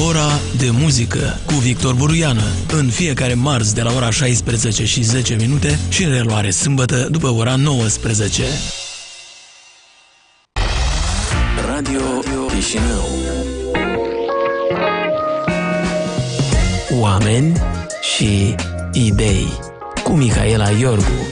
Ora de muzică cu Victor Buruiană. În fiecare marți de la ora 16 și 10 minute și în reluare sâmbătă după ora 19. Radio Chișinău. Oameni și idei cu Mihaela Iorgu.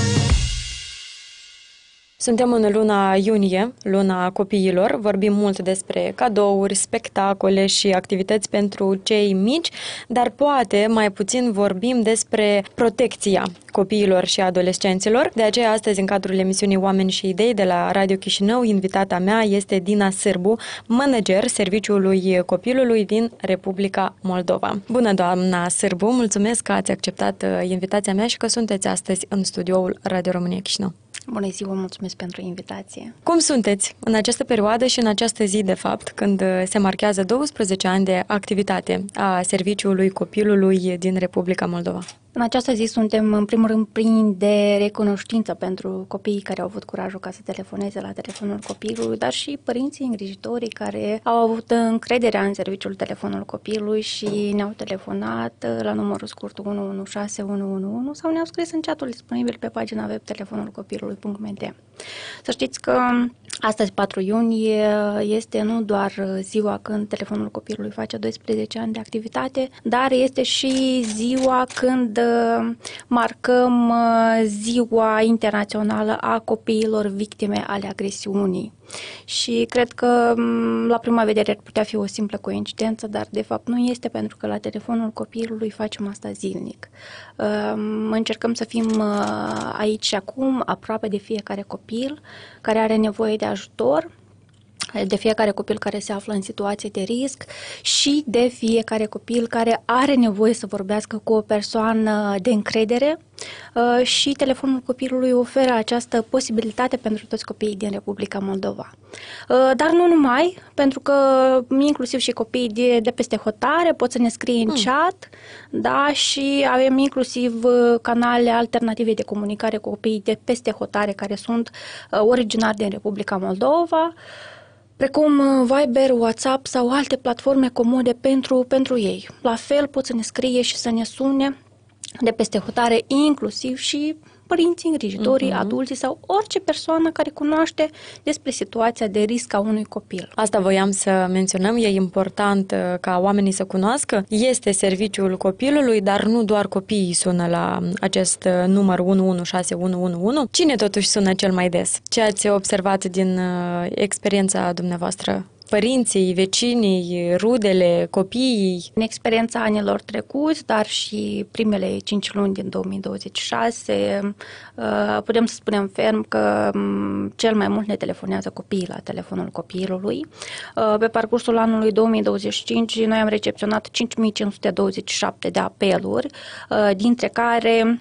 Suntem în luna iunie, luna copiilor. Vorbim mult despre cadouri, spectacole și activități pentru cei mici, dar poate mai puțin vorbim despre protecția copiilor și adolescenților. De aceea, astăzi, în cadrul emisiunii Oameni și Idei de la Radio Chișinău, invitata mea este Dina Sârbu, manager Serviciului Copilului din Republica Moldova. Bună, doamna Sârbu! Mulțumesc că ați acceptat invitația mea și că sunteți astăzi în studioul Radio România Chișinău. Bună ziua, mulțumesc pentru invitație. Cum sunteți în această perioadă și în această zi, de fapt, când se marchează 12 ani de activitate a Serviciului Copilului din Republica Moldova? În această zi suntem, în primul rând, plini de recunoștință pentru copiii care au avut curajul ca să telefoneze la telefonul copilului, dar și părinții îngrijitorii care au avut încrederea în serviciul telefonul copilului și ne-au telefonat la numărul scurt 116111 sau ne-au scris în chatul disponibil pe pagina web telefonulcopilului.mt. Să știți că astăzi, 4 iunie, este nu doar ziua când telefonul copilului face 12 ani de activitate, dar este și ziua când marcăm Ziua Internațională a Copiilor Victime ale Agresiunii. Și cred că la prima vedere ar putea fi o simplă coincidență, dar de fapt nu este, pentru că la telefonul copilului facem asta zilnic. Încercăm să fim aici și acum, aproape de fiecare copil care are nevoie de ajutor, de fiecare copil care se află în situație de risc și de fiecare copil care are nevoie să vorbească cu o persoană de încredere, și telefonul copilului oferă această posibilitate pentru toți copiii din Republica Moldova. Dar nu numai, pentru că inclusiv și copiii de peste hotare pot să ne scrie în chat, da, și avem inclusiv canale alternative de comunicare cu copiii de peste hotare care sunt originari din Republica Moldova, precum Viber, WhatsApp sau alte platforme comode pentru ei. La fel pot să ne scrie și să ne sune de peste hotare, inclusiv și părinții îngrijitorii, adulții sau orice persoană care cunoaște despre situația de risc a unui copil. Asta voiam să menționăm, e important ca oamenii să cunoască. Este Serviciul Copilului, dar nu doar copiii sună la acest număr 116111. Cine totuși sună cel mai des? Ce ați observat din experiența dumneavoastră? Părinții, vecinii, rudele, copiii? În experiența anilor trecuți, dar și primele 5 luni din 2026, putem să spunem ferm că cel mai mult ne telefonează copiii la telefonul copilului. Pe parcursul anului 2025, noi am recepționat 5527 de apeluri, dintre care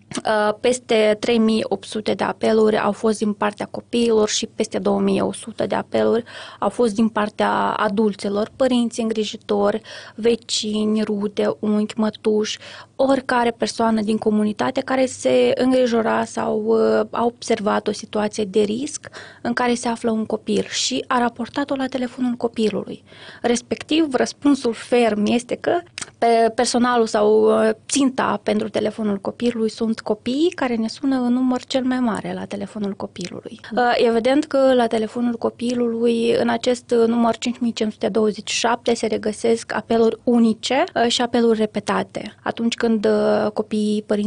peste 3800 de apeluri au fost din partea copiilor și peste 2100 de apeluri au fost din partea adulților, părinți îngrijitori, vecini, rude, unchi, mătuși, oricare persoană din comunitate care se îngrijora sau a observat o situație de risc în care se află un copil și a raportat-o la telefonul copilului. Respectiv, răspunsul ferm este că personalul sau ținta pentru telefonul copilului sunt copiii care ne sună în număr cel mai mare la telefonul copilului. Evident că la telefonul copilului, în acest număr 5527, se regăsesc apeluri unice și apeluri repetate. Atunci când copiii, părinții